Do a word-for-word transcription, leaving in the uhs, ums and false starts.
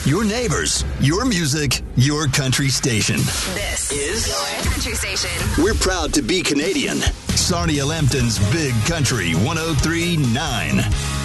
your neighbors, your music, your country station. This is your country station. We're proud to be Canadian. Sarnia Lambton's Big Country one oh three point nine.